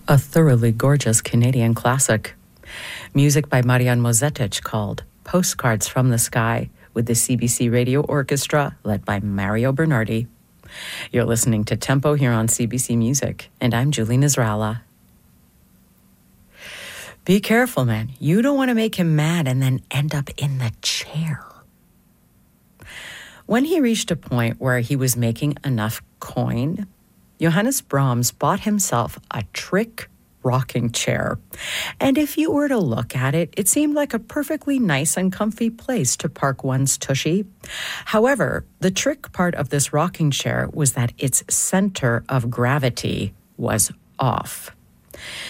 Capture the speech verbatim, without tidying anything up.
a thoroughly gorgeous Canadian classic. Music by Marian Mozetic called Postcards from the Sky, with the C B C Radio Orchestra led by Mario Bernardi. You're listening to Tempo here on C B C Music, and I'm Julie Nasrallah. Be careful, man. You don't want to make him mad and then end up in the chair. When he reached a point where he was making enough coin, Johannes Brahms bought himself a trick rocking chair. And if you were to look at it, it seemed like a perfectly nice and comfy place to park one's tushy. However, the trick part of this rocking chair was that its center of gravity was off.